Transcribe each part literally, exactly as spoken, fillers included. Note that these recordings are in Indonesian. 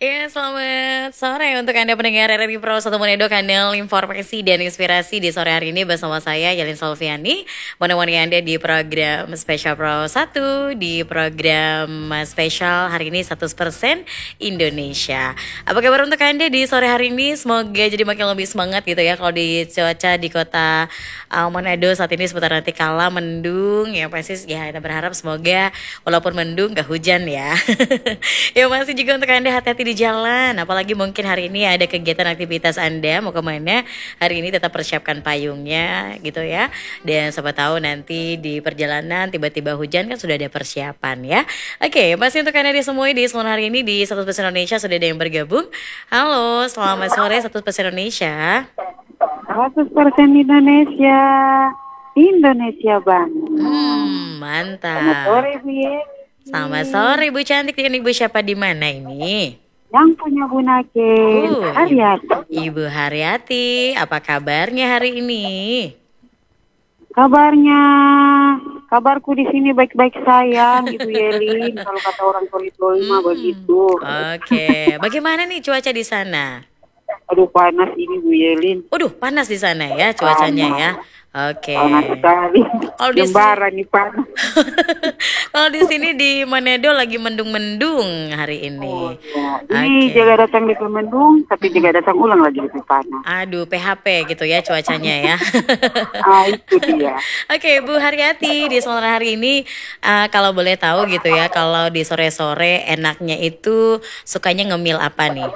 Ya, selamat sore untuk Anda pendengar R R I Pro satu Monedo, kanal informasi dan inspirasi di sore hari ini bersama saya Yalin Solviani, menemani Anda di program Spesial Pro satu, di program spesial hari ini seratus persen Indonesia. Apa kabar untuk Anda di sore hari ini? Semoga jadi makin lebih semangat gitu ya. Kalau di cuaca di kota uh, Manado saat ini sebentar nanti kala mendung ya, pasti ya kita berharap semoga walaupun mendung gak hujan ya. Ya masih juga untuk Anda hati-hati di jalan, apalagi mungkin hari ini ada kegiatan aktivitas Anda mau kemana, hari ini tetap persiapkan payungnya gitu ya. Dan siapa tahu nanti di perjalanan tiba-tiba hujan kan sudah ada persiapan ya. Oke, masih untuk Anda di semua di seluruh hari ini di seratus persen Indonesia sudah ada yang bergabung. Halo, selamat sore seratus persen Indonesia. seratus persen Indonesia, Indonesia banget. Hmm, Selamat sore, mantap. Bu Yeni. Selamat sore Ibu cantik, dengan Ibu siapa di mana ini? Yang punya Bunaken, Uh, Ibu, Haryati. Ibu Haryati, apa kabarnya hari ini? Kabarnya, kabarku di sini baik-baik sayang, Ibu Yelin. Kalau kata orang toli-toli mah Hmm, begitu. oke. Bagaimana nih cuaca di sana? Aduh panas ini Bu Yelin. Waduh, panas di sana ya cuacanya ya. Panas, Oke. panas sekali. Kalau di sini, Lembaran nih panas. kalau di sini di Manado lagi mendung-mendung hari Oh ini. ya, ini Oke. jaga datang di Kemendung, tapi jaga datang ulang lagi di panas. Aduh, P H P gitu ya cuacanya ya. Ah itu dia. Oke, Bu Haryati, di sore hari ini uh, kalau boleh tahu gitu ya, kalau di sore-sore enaknya itu sukanya ngemil apa nih?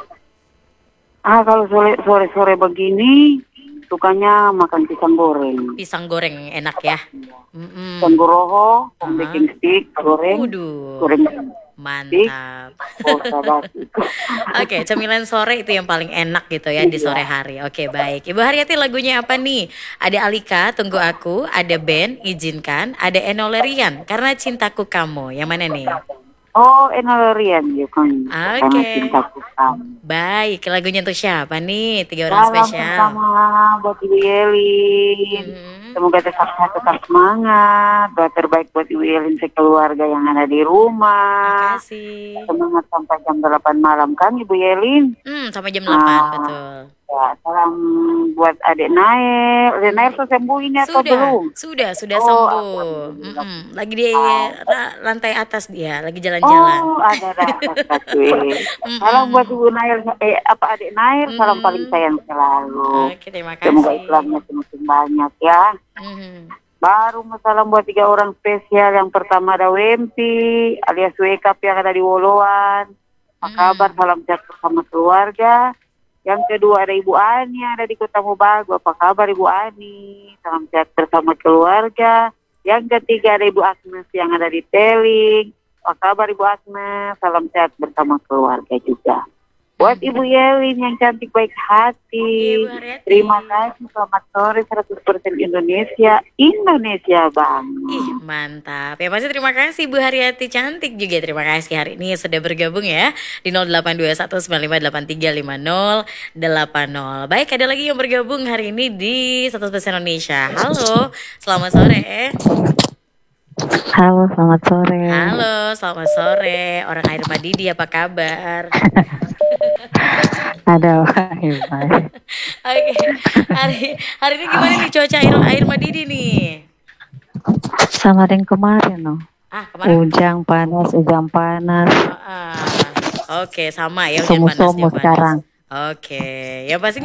Ah, kalau sore sore sore begini sukanya makan pisang goreng. Pisang goreng enak ya. Pisang Mm-mm. goroho, pom Aha. baking stick, goreng, Waduh, goreng stick, mantap. oh sabar. Oke, cemilan sore itu yang paling enak gitu ya di Iya. sore hari. Oke, baik. Ibu Haryati lagunya apa nih? Ada Alika, Tunggu Aku, ada Ben, Izinkan, ada Enno Lerian, Karena Cintaku Kamu. Yang mana nih? Oh, enalerian ya kan, karena Oke, cintaku kamu. baik. Lagunya untuk siapa nih? Tiga orang Salam spesial. pertama buat Ibu Yelin. Mhm. Semoga tetap sehat, tetap semangat. Doa terbaik buat Ibu Yelin sekeluarga yang ada di rumah. Makasih. Semangat sampai jam delapan malam kan Ibu Yelin. Hmm, sampai jam delapan, Ah, betul. ya, salam buat adik Nail. Adik Nail sudah sembuh ini atau Sudah, belum? sudah, sudah Oh, sembuh. alhamdulillah. Mm-mm. Lagi di Ah, ra- lantai atas dia, lagi jalan-jalan. oh, ada rapat kue. Salam buat Mm-mm. Ibu Nail, eh apa adik Nail, salam paling Mm. sayang selalu. Oke, terima Semoga kasih. iklannya semakin banyak ya. Mhm. Baru mau salam buat tiga orang spesial. Yang pertama ada Wempi, alias Wake Up yang ada di Woloan. Apa kabar? Mm-mm. Salam sehat bersama keluarga. Yang kedua ada Ibu Ani yang ada di Kota Mobagu. Apa kabar Ibu Ani? Salam sehat bersama keluarga. Yang ketiga ada Ibu Agnes yang ada di Teling. Apa kabar Ibu Agnes? Salam sehat bersama keluarga juga. Buat Ibu Yelin yang cantik baik Iya, hati. Bu Haryati. Terima kasih. Selamat sore seratus persen Indonesia. Indonesia banget. Ih, mantap. Ya pasti terima kasih Bu Haryati cantik juga. Terima kasih hari ini sudah bergabung ya di nol delapan dua satu sembilan lima delapan tiga lima nol delapan nol. Baik, ada lagi yang bergabung hari ini di seratus persen Indonesia. Halo, selamat sore. Halo, selamat sore. Halo, selamat sore. Orang Air Madidi apa kabar? Ada baik, baik. Oke, hari hari ini gimana nih cuaca air air Madidi nih? Sama dengan kemarin, no. Ah, kemarin. Ujang panas, ujang panas. Ah, ah. Oke, sama ya hujan panas, Somo-somo hujan panas. sekarang. Oke, yang pasti